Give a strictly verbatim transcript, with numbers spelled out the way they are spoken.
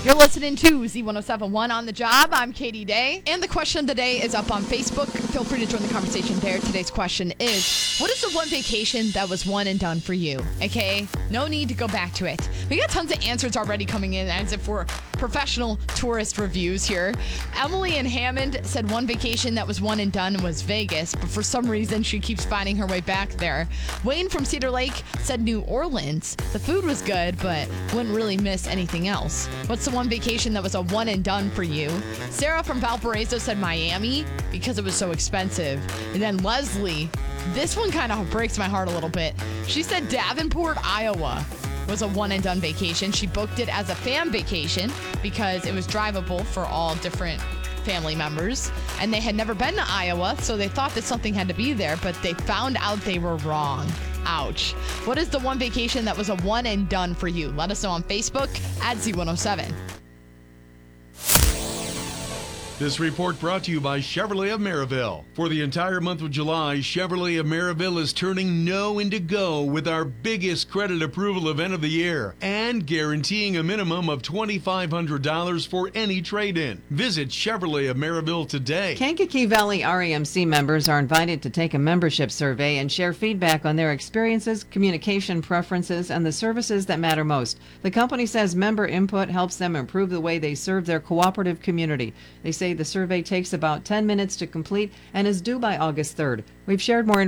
You're listening to Z one oh seven point one On the Job. I'm Katie Day. And the question of the day is up on Facebook. Feel free to join the conversation there. Today's question is, what is the one vacation that was one and done for you? Okay, no need to go back to it. We got tons of answers already coming in as if we're professional tourist reviews here. Emily in Hammond said one vacation that was one and done was Vegas, but for some reason she keeps finding her way back there. Wayne from Cedar Lake said New Orleans. The food was good, but wouldn't really miss anything else. What's the one vacation that was a one and done for you? Sarah from Valparaiso said Miami because it was so expensive. And then Leslie, this one kind of breaks my heart a little bit. She said Davenport, Iowa was a one and done vacation. She booked it as a fam vacation because it was drivable for all different family members, and they had never been to Iowa, so they thought that something had to be there, but they found out they were wrong. Ouch. What is the one vacation that was a one and done for you? Let us know on Facebook at Z one oh seven. This report brought to you by Chevrolet of Maryville. For the entire month of July, Chevrolet of Maryville is turning no into go with our biggest credit approval event of the year and guaranteeing a minimum of two thousand five hundred dollars for any trade-in. Visit Chevrolet of Maryville today. Kankakee Valley R E M C members are invited to take a membership survey and share feedback on their experiences, communication preferences, and the services that matter most. The company says member input helps them improve the way they serve their cooperative community. They say the survey takes about ten minutes to complete and is due by August third. We've shared more